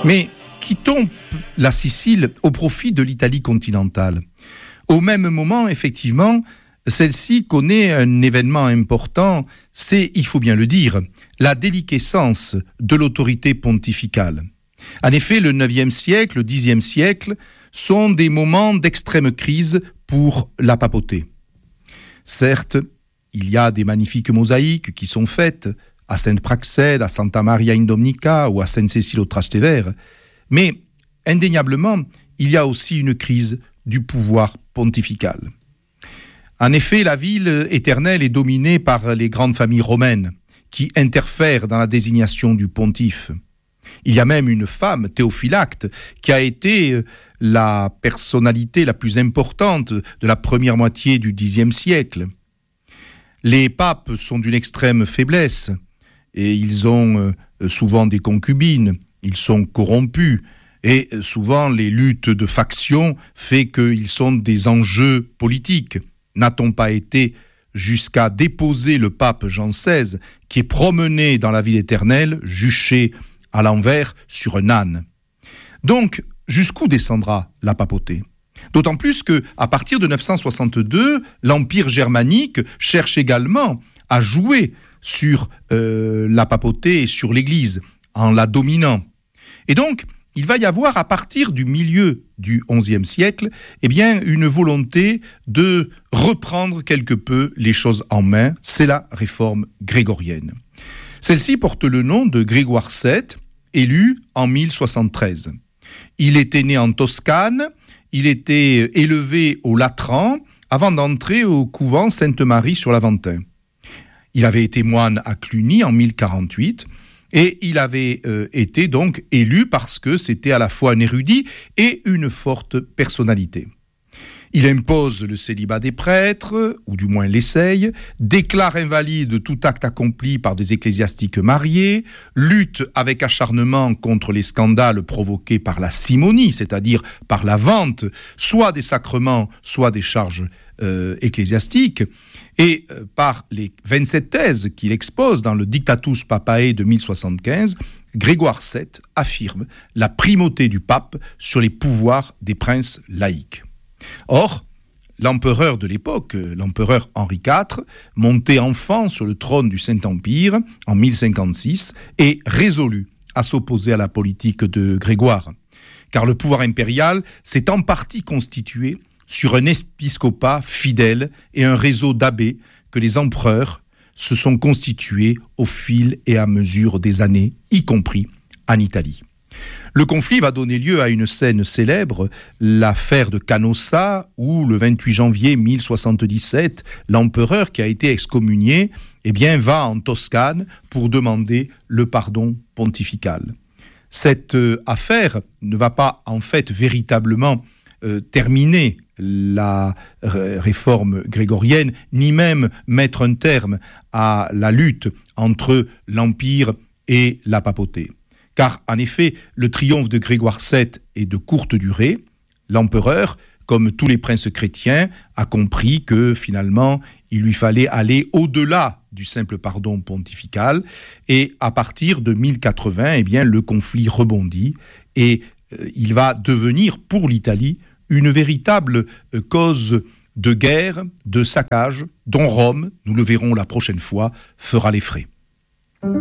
Mais quittons la Sicile au profit de l'Italie continentale. Au même moment, effectivement, celle-ci connaît un événement important, c'est, il faut bien le dire, la déliquescence de l'autorité pontificale. En effet, le IXe siècle, le Xe siècle sont des moments d'extrême crise pour la papauté. Certes, il y a des magnifiques mosaïques qui sont faites à Sainte-Praxède, à Santa Maria in Dominica ou à Sainte-Cécile au Trastevere, mais indéniablement, il y a aussi une crise du pouvoir pontifical. En effet, la ville éternelle est dominée par les grandes familles romaines qui interfèrent dans la désignation du pontife. Il y a même une femme, Théophylacte, qui a été la personnalité la plus importante de la première moitié du Xe siècle. Les papes sont d'une extrême faiblesse et ils ont souvent des concubines, ils sont corrompus et souvent les luttes de factions font qu'ils sont des enjeux politiques. N'a-t-on pas été jusqu'à déposer le pape Jean XVI qui est promené dans la ville éternelle, juché à l'envers sur un âne. Donc, jusqu'où descendra la papauté ? D'autant plus qu'à partir de 962, l'Empire germanique cherche également à jouer sur la papauté et sur l'Église, en la dominant. Et donc, il va y avoir, à partir du milieu du XIe siècle, une volonté de reprendre quelque peu les choses en main. C'est la réforme grégorienne. Celle-ci porte le nom de Grégoire VII, élu en 1073. Il était né en Toscane, il était élevé au Latran avant d'entrer au couvent Sainte-Marie sur l'Aventin. Il avait été moine à Cluny en 1048 et il avait été donc élu parce que c'était à la fois un érudit et une forte personnalité. Il impose le célibat des prêtres, ou du moins l'essaye, déclare invalide tout acte accompli par des ecclésiastiques mariés, lutte avec acharnement contre les scandales provoqués par la simonie, c'est-à-dire par la vente, soit des sacrements, soit des charges ecclésiastiques, et par les 27 thèses qu'il expose dans le Dictatus Papae de 1075, Grégoire VII affirme la primauté du pape sur les pouvoirs des princes laïcs. Or, l'empereur de l'époque, l'empereur Henri IV, monté enfant sur le trône du Saint-Empire en 1056, est résolu à s'opposer à la politique de Grégoire, car le pouvoir impérial s'est en partie constitué sur un épiscopat fidèle et un réseau d'abbés que les empereurs se sont constitués au fil et à mesure des années, y compris en Italie. Le conflit va donner lieu à une scène célèbre, l'affaire de Canossa, où le 28 janvier 1077, l'empereur qui a été excommunié va en Toscane pour demander le pardon pontifical. Cette affaire ne va pas en fait véritablement terminer la réforme grégorienne, ni même mettre un terme à la lutte entre l'Empire et la papauté. Car, en effet, le triomphe de Grégoire VII est de courte durée. L'empereur, comme tous les princes chrétiens, a compris que, finalement, il lui fallait aller au-delà du simple pardon pontifical. Et à partir de 1080, le conflit rebondit et il va devenir, pour l'Italie, une véritable cause de guerre, de saccage, dont Rome, nous le verrons la prochaine fois, fera les frais.